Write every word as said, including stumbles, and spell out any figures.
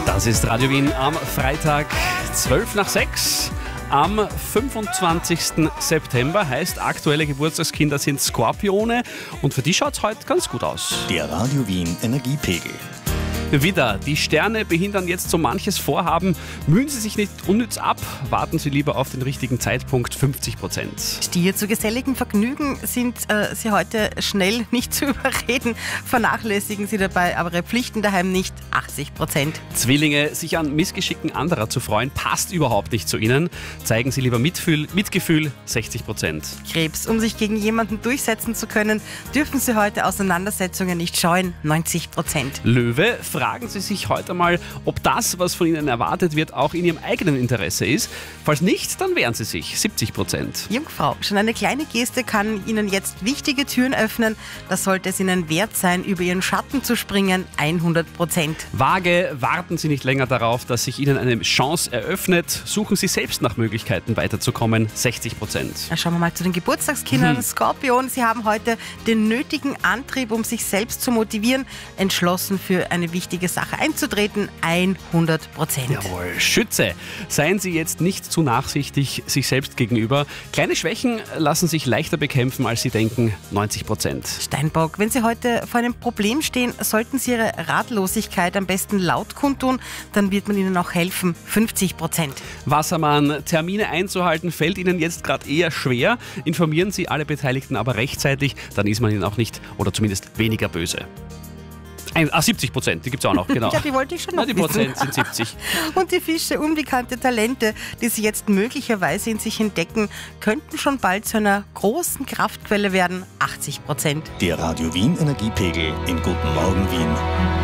Das ist Radio Wien am Freitag, zwölf nach sechs. Am fünfundzwanzigsten September heißt, aktuelle Geburtstagskinder sind Skorpione und für die schaut es heute ganz gut aus. Der Radio Wien Energiepegel. Wieder, die Sterne behindern jetzt so manches Vorhaben. Mühen Sie sich nicht unnütz ab, warten Sie lieber auf den richtigen Zeitpunkt, fünfzig Prozent. Stier, zu geselligen Vergnügen sind äh, Sie heute schnell nicht zu überreden. Vernachlässigen Sie dabei aber Ihre Pflichten daheim nicht, achtzig Prozent. Zwillinge, sich an Missgeschicken anderer zu freuen, passt überhaupt nicht zu Ihnen. Zeigen Sie lieber Mitfühl, Mitgefühl, sechzig Prozent. Krebs, um sich gegen jemanden durchsetzen zu können, dürfen Sie heute Auseinandersetzungen nicht scheuen, neunzig Prozent. Löwe, fragen Sie sich heute mal, ob das, was von Ihnen erwartet wird, auch in Ihrem eigenen Interesse ist. Falls nicht, dann wehren Sie sich, siebzig Prozent. Jungfrau, schon eine kleine Geste kann Ihnen jetzt wichtige Türen öffnen. Das sollte es Ihnen wert sein, über Ihren Schatten zu springen, hundert Prozent. Waage, warten Sie nicht länger darauf, dass sich Ihnen eine Chance eröffnet. Suchen Sie selbst nach Möglichkeiten weiterzukommen, sechzig Prozent. Na, schauen wir mal zu den Geburtstagskindern. Hm. Skorpion, Sie haben heute den nötigen Antrieb, um sich selbst zu motivieren, entschlossen für eine wichtige Sache einzutreten, hundert Prozent. Jawohl. Schütze, seien Sie jetzt nicht zu nachsichtig sich selbst gegenüber. Kleine Schwächen lassen sich leichter bekämpfen, als Sie denken, neunzig Prozent. Steinbock, wenn Sie heute vor einem Problem stehen, sollten Sie Ihre Ratlosigkeit am besten laut kundtun, dann wird man Ihnen auch helfen, fünfzig Prozent. Wassermann, Termine einzuhalten fällt Ihnen jetzt gerade eher schwer. Informieren Sie alle Beteiligten aber rechtzeitig, dann ist man Ihnen auch nicht oder zumindest weniger böse. Ein, ah, siebzig Prozent, die gibt es auch noch, genau. Ja, die wollte ich schon noch ja, die wissen. Prozent sind siebzig. Und die Fische, unbekannte Talente, die Sie jetzt möglicherweise in sich entdecken, könnten schon bald zu einer großen Kraftquelle werden, achtzig Prozent. Der Radio Wien Energiepegel in Guten Morgen Wien.